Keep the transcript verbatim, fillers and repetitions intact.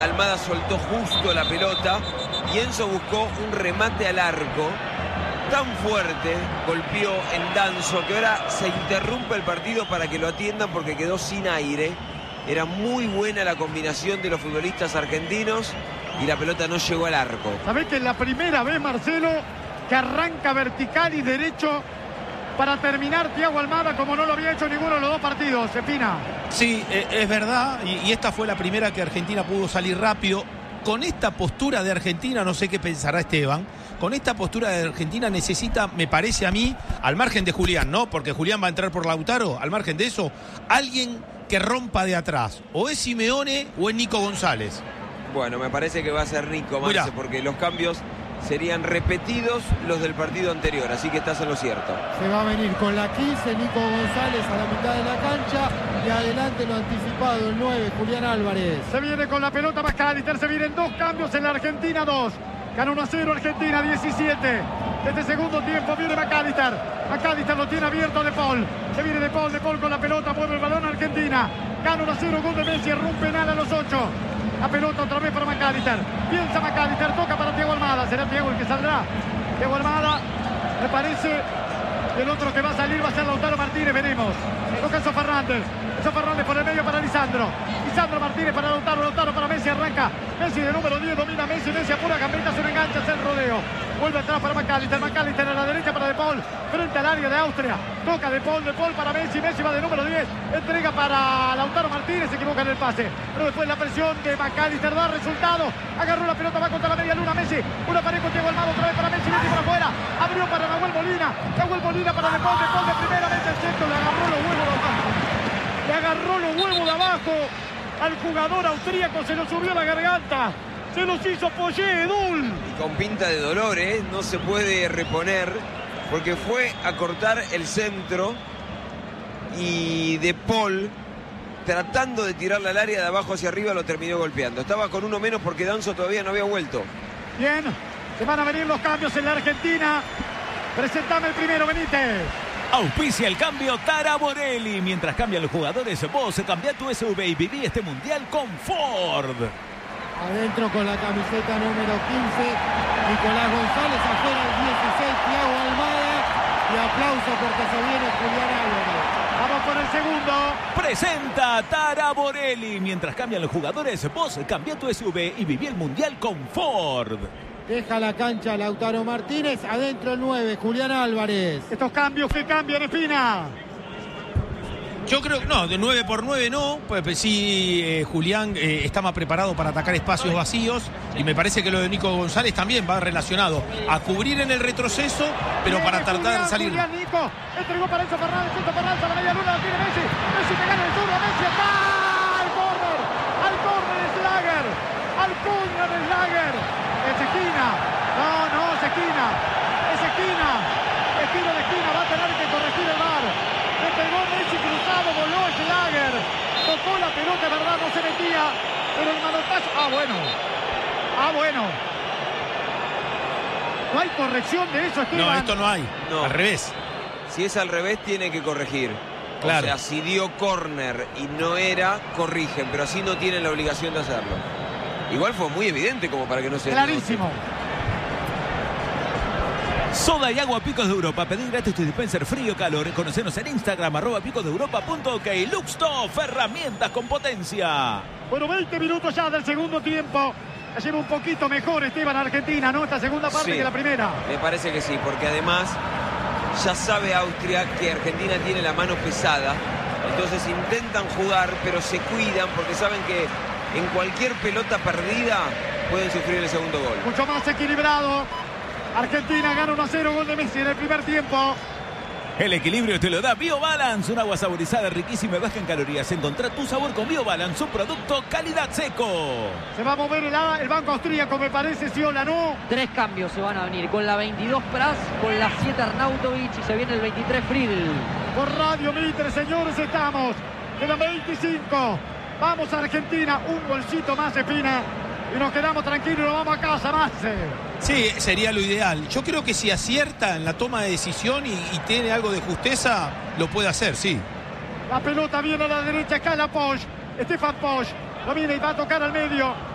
Almada soltó justo la pelota y Enzo buscó un remate al arco tan fuerte, golpeó en Danzo, que ahora se interrumpe el partido para que lo atiendan porque quedó sin aire. Era muy buena la combinación de los futbolistas argentinos y la pelota no llegó al arco. ¿Sabés que es la primera vez, Marcelo, que arranca vertical y derecho para terminar Thiago Almada como no lo había hecho ninguno de los dos partidos, Espina? Sí, eh, es verdad, y, y esta fue la primera que Argentina pudo salir rápido. Con esta postura de Argentina, no sé qué pensará Esteban, con esta postura de Argentina necesita, me parece a mí, al margen de Julián, ¿no? Porque Julián va a entrar por Lautaro, al margen de eso, alguien que rompa de atrás. O es Simeone o es Nico González. Bueno, me parece que va a ser Nico, Marce, porque los cambios serían repetidos los del partido anterior, así que estás en lo cierto. Se va a venir con la quince, Nico González a la mitad de la cancha y adelante lo anticipado, el nueve, Julián Álvarez. Se viene con la pelota McAllister, se vienen dos cambios en la Argentina, dos. Gana uno a cero Argentina, diecisiete. Desde segundo tiempo viene McAllister. McAllister lo tiene abierto De Paul. Se viene De Paul, De Paul con la pelota, mueve el balón Argentina. Gana uno a cero, gol de Messi, rompe nada a los ocho. La pelota otra vez para McAllister. Piensa McAllister, toca para Thiago Almada. Será Thiago el que saldrá. Thiago Almada, me parece. El otro que va a salir va a ser Lautaro Martínez, veremos. Toca Enzo Fernández. Enzo Fernández por el medio para Lisandro. Lisandro Martínez para Lautaro. Lautaro para Messi, arranca. Messi de número diez, domina Messi. Messi apura, Gambetta, se lo engancha, hace el rodeo. Vuelve atrás para McAllister. McAllister a la derecha para De Paul. Frente al área de Austria. Toca De Paul, De Paul para Messi. Messi va de número diez. Entrega para Lautaro Martínez. Se equivoca en el pase. Pero después la presión de McAllister da resultado. Agarró la pelota, va contra la media luna. Messi. Una pared con Thiago Almada. Otra vez para Messi. Messi para afuera. Abrió para Nahuel Molina. Nahuel Molina para De Paul. De Paul de primera. Messi el centro. Le agarró los huevos de abajo. Le agarró los huevos de abajo al jugador austríaco. Se lo subió a la garganta. Se los hizo Poyé, Edul. Y con pinta de dolor, ¿eh? No se puede reponer porque fue a cortar el centro y De Paul, tratando de tirarla al área de abajo hacia arriba, lo terminó golpeando. Estaba con uno menos porque Danzo todavía no había vuelto. Bien, se van a venir los cambios en la Argentina. Presentame el primero, Benítez. Auspicia el cambio Tara Borelli. Mientras cambian los jugadores, vos cambia tu S U V y viví este mundial con Ford. Adentro con la camiseta número quince, Nicolás González, afuera el dieciséis, Thiago Almada. Y aplauso porque se viene Julián Álvarez. Vamos con el segundo. Presenta Tara Borelli. Mientras cambian los jugadores, vos cambia tu S U V y viví el mundial con Ford. Deja la cancha Lautaro Martínez, adentro el nueve, Julián Álvarez. Estos cambios que cambian, Espina. Yo creo que no, de nueve por nueve no, pues, pues sí, eh, Julián eh, está más preparado para atacar espacios vacíos y me parece que lo de Nico González también va relacionado a cubrir en el retroceso, pero Viene para tratar Julián, de salir. Julián, Nico, entregó para Enzo Fernández, Enzo Fernández a la media luna, la tiene Messi, Messi que gana el turno, Messi está al córner, al córner de Schlager, al córner de Schlager, es esquina, no, no, es esquina, es esquina, es tiro de esquina, va a tener que corregir el V A R. Le pegó Messi cruzado, voló Schlager, tocó la pelota, verdad, no se metía, pero el manotazo, ah bueno, ah bueno. No hay corrección de eso, Esteban. No, esto no hay, No. al revés. Si es al revés, tiene que corregir. Claro. O sea, si dio córner y no era, corrigen, pero así no tienen la obligación de hacerlo. Igual fue muy evidente como para que no se... Clarísimo. Soda y agua Picos de Europa. Pedí gratis tu dispenser frío calor. Conocenos en Instagram, arroba picos de europa punto ok. Luxtoff, herramientas con potencia. Bueno, veinte minutos ya del segundo tiempo. La lleva un poquito mejor Esteban Argentina, ¿no? Esta segunda parte Sí, que la primera. Me parece que sí, porque además ya sabe Austria que Argentina tiene la mano pesada. Entonces intentan jugar, pero se cuidan porque saben que en cualquier pelota perdida pueden sufrir el segundo gol. Mucho más equilibrado. Argentina gana uno a cero, gol de Messi en el primer tiempo. El equilibrio te lo da BioBalance, un agua saborizada riquísima y baja en calorías. Encontrá tu sabor con BioBalance, un producto calidad seco. Se va a mover el, el banco austríaco, me parece, sí o la no. Tres cambios se van a venir, con la veintidós Pras, con la siete Arnautovic y se viene el veintitrés Friedl. Por Radio Mitre, señores, estamos. Quedan veinticinco. Vamos a Argentina, un golcito más, Espina. Y nos quedamos tranquilos y nos vamos a casa, más. Sí, sería lo ideal. Yo creo que si acierta en la toma de decisión y, y tiene algo de justeza, lo puede hacer, sí. La pelota viene a la derecha, acá la Posch. Stefan Posch. Lo viene y va a tocar al medio.